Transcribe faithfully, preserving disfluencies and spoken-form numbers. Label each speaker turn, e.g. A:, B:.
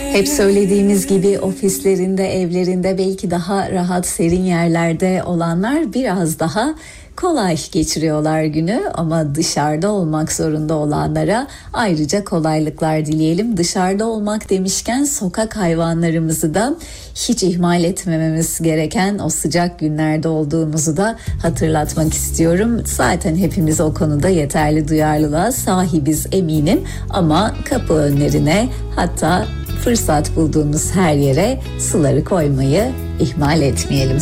A: Hep söylediğimiz gibi ofislerinde, evlerinde, belki daha rahat, serin yerlerde olanlar biraz daha kolay geçiriyorlar günü, ama dışarıda olmak zorunda olanlara ayrıca kolaylıklar dileyelim. Dışarıda olmak demişken sokak hayvanlarımızı da hiç ihmal etmememiz gereken o sıcak günlerde olduğumuzu da hatırlatmak istiyorum. Zaten hepimiz o konuda yeterli duyarlılığa sahibiz eminim, ama kapı önlerine, hatta fırsat bulduğumuz her yere suları koymayı ihmal etmeyelim.